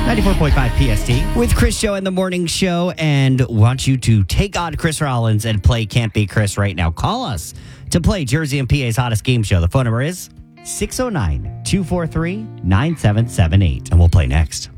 94.5 PST with Chris Show in the morning show, and want you to take on Chris Rollins and play Can't Be Chris right now. Call us to play Jersey and PA's hottest game show. The phone number is 609-243-9778, and we'll play next.